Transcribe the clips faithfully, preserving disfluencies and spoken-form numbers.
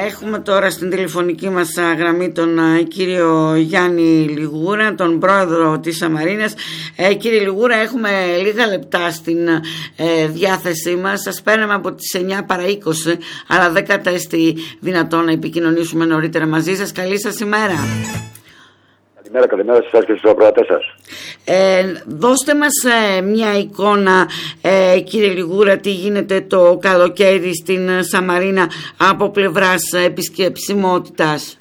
Έχουμε τώρα στην τηλεφωνική μας γραμμή τον κύριο Γιάννη Λιγούρα, τον πρόεδρο της Σαμαρίνας. Ε, κύριε Λιγούρα, έχουμε λίγα λεπτά στην ε, διάθεσή μας. Σας παίρναμε από τις εννιά παρά είκοσι, αλλά δεν κατέστη δυνατόν να επικοινωνήσουμε νωρίτερα μαζί σας. Καλή σας ημέρα. Καλημέρα, καλημέρα σε εσάς και στους ακροατές σας. Ε, δώστε μας ε, μια εικόνα, ε, κύριε Λιγούρα, τι γίνεται το καλοκαίρι στην Σαμαρίνα από πλευράς επισκεψιμότητας.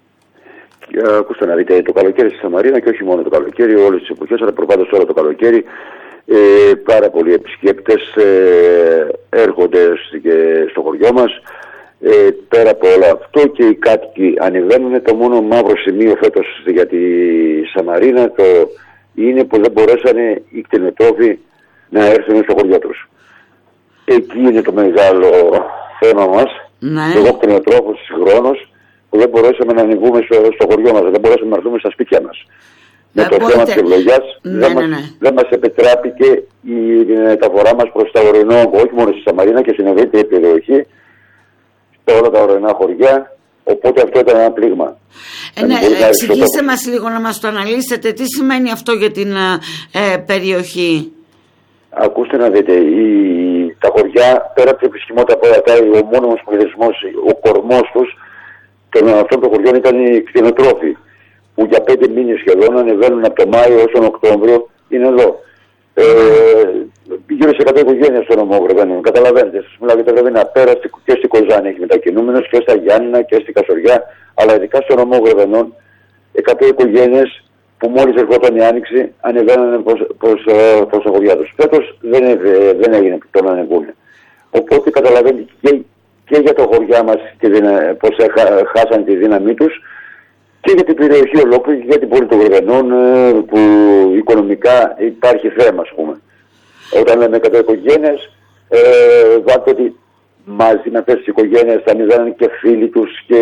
Ε, ακούστε να δείτε, το καλοκαίρι στη Σαμαρίνα και όχι μόνο το καλοκαίρι, όλες τις εποχές, αλλά προπάντως τώρα το καλοκαίρι, ε, πάρα πολλοί επισκέπτες ε, έρχονται στο χωριό μας. Ε, πέρα από όλο αυτό και οι κάτοικοι ανεβαίνουν. Το μόνο μαύρο σημείο φέτος για τη Σαμαρίνα το είναι που δεν μπορέσανε οι κτηνοτρόφοι να έρθουν στο χωριό τους. Εκεί είναι το μεγάλο θέμα μας. Ναι. Εγώ κτηνοτρόφος συγχρόνως που δεν μπορέσαμε να ανεβούμε στο, στο χωριό μας, δεν μπορέσαμε να έρθουμε στα σπίτια μας. Με το μπορείτε... θέμα της ευλογιάς ναι, δεν, ναι, ναι. μας, δεν μας επιτράπηκε η μεταφορά μας προς τα ορεινό, όχι μόνο στη Σαμαρίνα και στην ευρύτερη περιοχή, σε όλα τα ορεινά χωριά, οπότε αυτό ήταν ένα πλήγμα. Ε, ναι, εξηγήστε μας λίγο, να μας το αναλύσετε, τι σημαίνει αυτό για την ε, περιοχή. Ακούστε να δείτε, η, τα χωριά, πέρα από την επισχυμότητα από όλα, ο μόνιμος πληθυσμός, ο κορμός τους, των αυτών των χωριών ήταν οι κτηνοτρόφοι, που για πέντε μήνες σχεδόν ανεβαίνουν από το Μάιο ως τον Οκτώβριο, είναι εδώ. Ε, γύρω σε εκατό οικογένειες στο νομό Βρεβαίνων. Καταλαβαίνετε, σας μιλάω για τα Βρεβαίνα. Πέρα και στη Κοζάνη έχει μετακινούμενος και στα Γιάννηνα και στη Κασοριά, αλλά ειδικά στο νομό Βρεβαίνων, εκατό οικογένειες που μόλις ερχόταν η Άνοιξη ανεβαίνανε προς, προς, προς τα χωριά τους. Φέτος δεν, δεν έγινε το να ανεβούν. Οπότε καταλαβαίνετε και, και για τα χωριά μας πώς χάσαν τη δύναμή τους, και για την περιοχή ολόκληρη και για την πόλη των Βρεβαινών, που οικονομικά υπάρχει θέμα, ας πούμε. Όταν λέμε εκατό οικογένειες, ε, βάλτε ότι μαζί με αυτές τις οικογένειες θα ανεβαίνουν και φίλοι τους και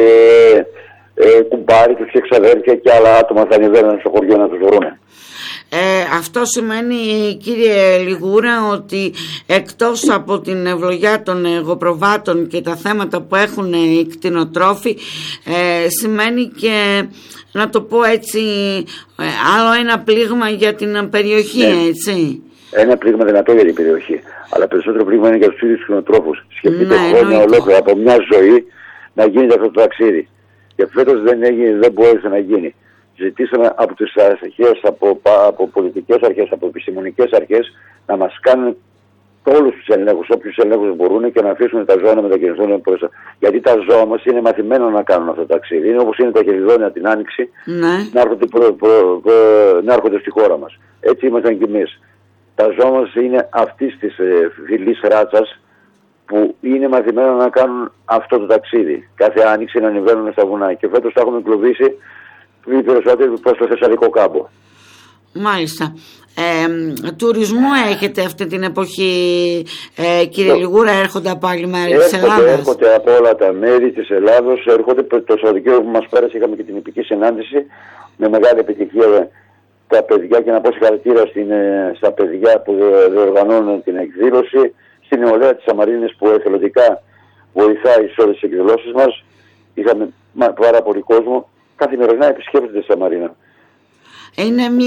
ε, κουμπάροι τους και ξαδέρφια και άλλα άτομα θα ανεβαίνουν στο χωριό να τους βρουν. Ε, αυτό σημαίνει, κύριε Λιγούρα, ότι εκτός από την ευλογιά των εγωπροβάτων και τα θέματα που έχουν οι κτηνοτρόφοι, ε, σημαίνει και, να το πω έτσι, ε, άλλο ένα πλήγμα για την περιοχή, ναι. Έτσι. Ένα πλήγμα δυνατό για την περιοχή, αλλά περισσότερο πλήγμα είναι για τους ίδιους κτηνοτρόφους. Σκεφτείτε, ναι, χρόνια ολόκληρα από μια ζωή να γίνεται αυτό το ταξίδι. Και φέτος δεν, έγινε, δεν μπόρεσε να γίνει. Ζητήσαμε από τις αρχές, από, από πολιτικές αρχές, από επιστημονικές αρχές να μας κάνουν όλους τους ελέγχους, όποιους ελέγχους μπορούν και να αφήσουν τα ζώα να μετακινηθούν προς. Γιατί τα ζώα μας είναι μαθημένα να κάνουν αυτό το ταξίδι. Είναι όπως είναι τα χελιδόνια την Άνοιξη, ναι. να, έρχονται προ, προ, προ, να έρχονται στη χώρα μας. Έτσι ήμασταν κι εμείς. Τα ζώα μας είναι αυτής της ε, φυλής ράτσας που είναι μαθημένα να κάνουν αυτό το ταξίδι. Κάθε Άνοιξη να ανεβαίνουν στα βουνά. Και φέτος τα έχουμε κλωβίσει οι περισσότεροι προς το Θεσσαλικό κάμπο. Μάλιστα. Ε, τουρισμό έχετε αυτή την εποχή, ε, κύριε Λιγούρα, έρχονται από άλλη μέρη της Ελλάδας? Έρχονται από όλα τα μέρη της Ελλάδος. Έρχονται το Σαββατοκύριακο που μας πέρασε, είχαμε και την υπηκή συνάντηση με μεγάλη επιτυχία τα παιδιά, και να πω συγχαρητήρια στα παιδιά που διοργανώνουν την εκδήλωση, στην νεολαία της Σαμαρίνης που εθελοντικά βοηθάει σε όλες τις εκδηλώσεις μας. Είχαμε πάρα πολύ κόσμο. Καθημερινά επισκέπτεται στη Σαμαρίνα. Είναι